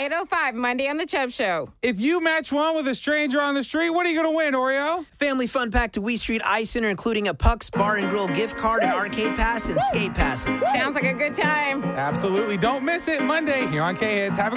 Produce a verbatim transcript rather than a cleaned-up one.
eight oh five, Monday on The Chubb Show. If you match one with a stranger on the street, what are you going to win, Oreo? Family fun pack to Wee Street Ice Center, including a Puck's Bar and Grill gift card, an arcade pass, and skate passes. Sounds like a good time. Absolutely. Don't miss it Monday here on K-Hits. Have a